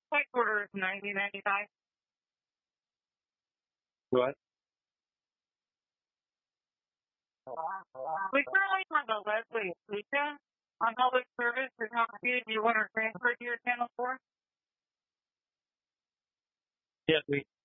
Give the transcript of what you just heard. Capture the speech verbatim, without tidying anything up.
Flight order is ninety ninety-five. What? We currently have a Leslie Lucha on public service. Is how speed you want to transfer to your channel four? Yes, we